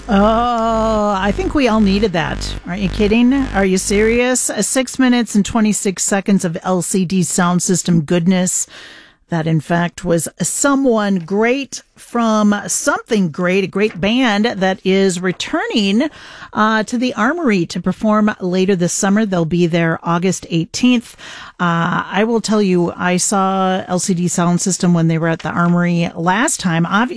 Oh, I think we all needed that. Aren't you kidding? Are you serious? 6 minutes and 26 seconds of LCD sound system goodness. That, in fact, was someone great from something great, a great band that is returning to the Armory to perform later this summer. They'll be there August 18th. I will tell you, I saw LCD Sound System when they were at the Armory last time.